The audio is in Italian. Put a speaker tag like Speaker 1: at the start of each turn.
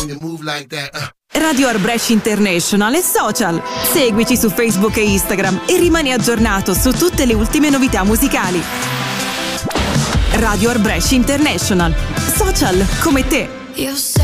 Speaker 1: when you move like that.
Speaker 2: Radio Art Brescia International e social. Seguici su Facebook e Instagram e rimani aggiornato su tutte le ultime novità musicali. Radio Art Brescia International. Social come te.